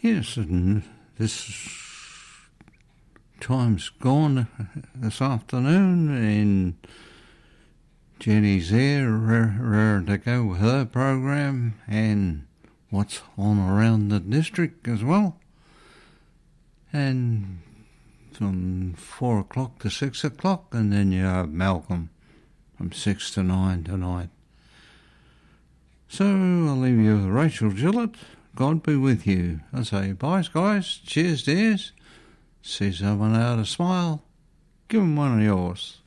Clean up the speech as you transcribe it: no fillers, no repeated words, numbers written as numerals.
Yes, and this time's gone this afternoon, and Jenny's there, raring to go with her program and what's on around the district as well. And from 4 o'clock to 6 o'clock, and then you have Malcolm from 6 to 9 tonight. So I'll leave you with Rachel Gillett. God be with you. I say bye, guys. Cheers, dears. See someone out a smile. Give them one of yours.